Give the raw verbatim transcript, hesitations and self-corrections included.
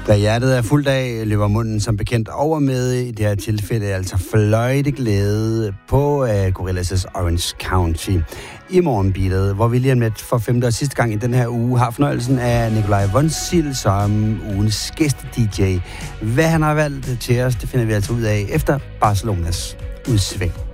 Da hjertet er fuldt af, løber munden som bekendt over med i det her tilfælde, altså fløjteglæde på uh, Gorillaz' Orange County i morgenbeatet, hvor vi lige om lidt for femte og sidste gang i den her uge har fornøjelsen af Nikolaj Vonsild som ugens gæste-D J. Hvad han har valgt til os, det finder vi altså ud af efter Barcelonas udsving.